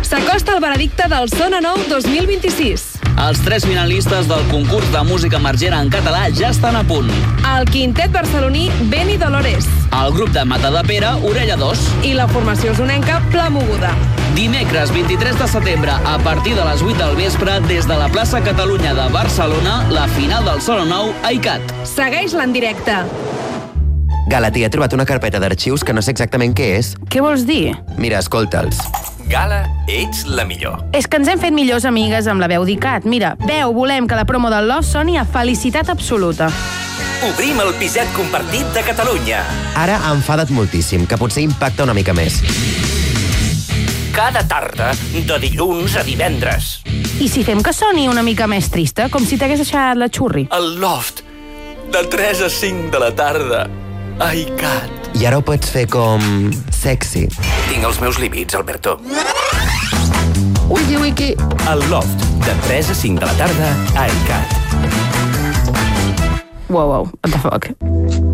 S'acosta el veredicte del Sona Nou 2026. Els 3 finalistes del concurs de música emergent en català ja estan a punt. El quintet barceloní Beni Dolores. El grup de Matadepera, Orella 2. I la formació usonenca Pla Moguda. Dimecres 23 de setembre, a partir de les 8 del vespre, des de la plaça Catalunya de Barcelona, la final del Sona Nou a ICAT. Segueix-la en directe. Gala, he trobat una carpeta d'arxius que no sé exactament què és. Què vols dir? Mira, escolta'ls. Gala, ets la millor. És que ens hem fet millors amigues amb la veu d'ICAT. Mira, veu, volem que la promo del Love soni a felicitat absoluta. Obrim el piset compartit de Catalunya. Ara ha enfadat moltíssim, que potser impacta una mica més. Cada tarda, de dilluns a divendres. I si fem que soni una mica més trista, com si t'hagués deixat la xurri? El Loft, de 3 a 5 de la tarda, a ICAT. I ara ho pots fer com... sexy. Tinc els meus límits, Alberto. Wiki. El Loft, de 3 a 5 de la tarda, a ICAT. Wow, what the fuck?